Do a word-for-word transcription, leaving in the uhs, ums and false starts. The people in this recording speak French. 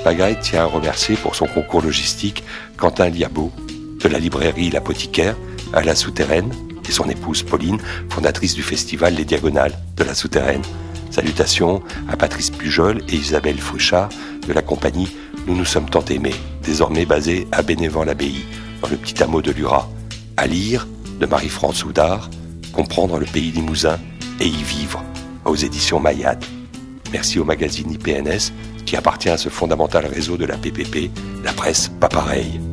Pagaille tient à remercier pour son concours logistique Quentin Liabeau, de la librairie L'Apothicaire à La Souterraine, et son épouse Pauline, fondatrice du festival Les Diagonales de La Souterraine. Salutations à Patrice Pujol et Isabelle Fauchard de la compagnie Nous nous sommes tant aimés, désormais basée à Bénévent-l'Abbaye, dans le petit hameau de Lura. À lire, de Marie-France Houdard, Comprendre le pays limousin et y vivre, aux éditions Mayad. Merci au magazine I P N S, qui appartient à ce fondamental réseau de la P P P, la presse pas pareille.